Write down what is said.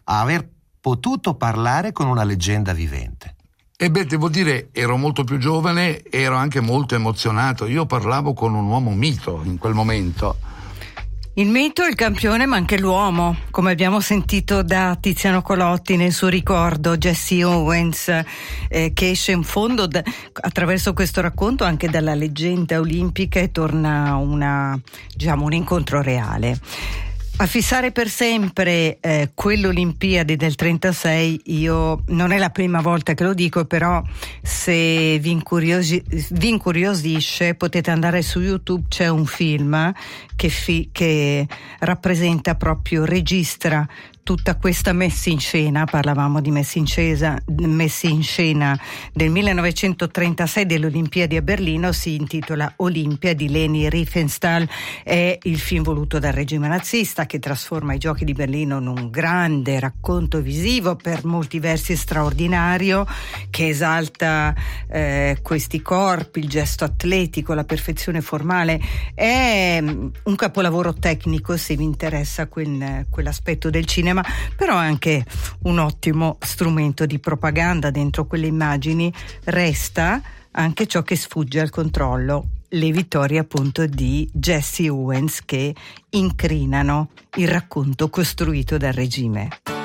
a aver potuto parlare con una leggenda vivente? Devo dire, ero molto più giovane, ero anche molto emozionato. Io parlavo con un uomo mito in quel momento. Il mito, il campione, ma anche l'uomo, come abbiamo sentito da Tiziano Colotti nel suo ricordo, Jesse Owens, che esce in fondo attraverso questo racconto anche dalla leggenda olimpica e torna un incontro reale. A fissare per sempre quell'Olimpiadi del 36, io non è la prima volta che lo dico, però se vi incuriosisce potete andare su YouTube, c'è un film che rappresenta proprio, registra tutta questa messa in scena. Parlavamo di messa in scena del 1936 delle Olimpiadi a Berlino, si intitola Olimpia di Leni Riefenstahl, è il film voluto dal regime nazista che trasforma i Giochi di Berlino in un grande racconto visivo, per molti versi straordinario, che esalta questi corpi, il gesto atletico, la perfezione formale. È un capolavoro tecnico se vi interessa quell'aspetto del cinema, però anche un ottimo strumento di propaganda. Dentro quelle immagini resta anche ciò che sfugge al controllo, le vittorie appunto di Jesse Owens che incrinano il racconto costruito dal regime.